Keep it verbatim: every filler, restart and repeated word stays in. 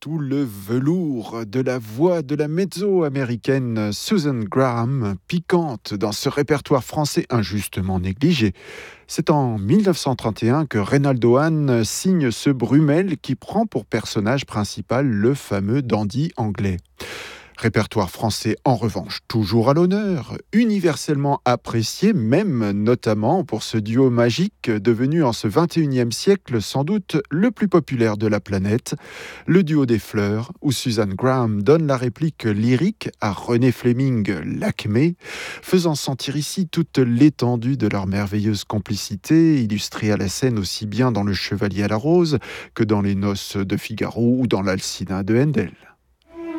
tout le velours de la voix de la mezzo-américaine Susan Graham, piquante dans ce répertoire français injustement négligé. C'est en mille neuf cent trente et un que Reynaldo Hahn signe ce Brummel qui prend pour personnage principal le fameux dandy anglais. Répertoire français en revanche toujours à l'honneur, universellement apprécié, même notamment pour ce duo magique devenu en ce vingt et unième siècle sans doute le plus populaire de la planète, le duo des fleurs, où Susan Graham donne la réplique lyrique à René Fleming l'Acmé, faisant sentir ici toute l'étendue de leur merveilleuse complicité, illustrée à la scène aussi bien dans Le Chevalier à la Rose que dans Les Noces de Figaro ou dans l'Alcina de Handel.